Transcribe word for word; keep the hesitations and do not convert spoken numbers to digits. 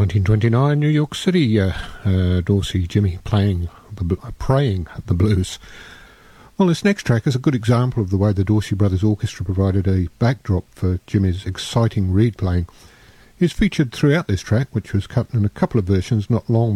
nineteen twenty-nine, New York City, uh, uh, Dorsey Jimmy playing, the, uh, praying the blues. Well, this next track is a good example of the way the Dorsey Brothers Orchestra provided a backdrop for Jimmy's exciting reed playing. He's featured throughout this track, which was cut in a couple of versions not long